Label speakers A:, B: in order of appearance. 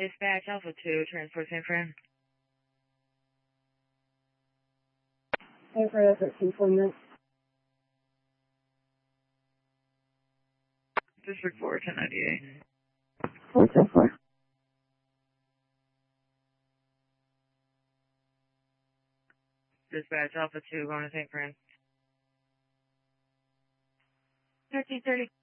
A: Dispatch Alpha 2, transport San Fran.
B: San Fran, 13, 20 minutes.
A: District 4, 1098.
B: 410-4.
A: Dispatch Alpha 2, going to St. Fran. 1330.